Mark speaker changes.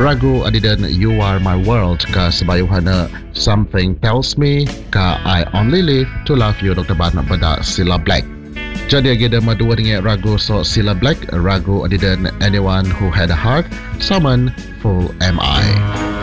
Speaker 1: Ragu adidan You Are My World ka sebayuhana Something Tells Me ka I Only Live to Love You Dr. Ban pada Cilla Black. Jadi agenda madua dengan ragu so Cilla Black, ragu adidan Anyone Who Had a Heart, Summon Full Am I.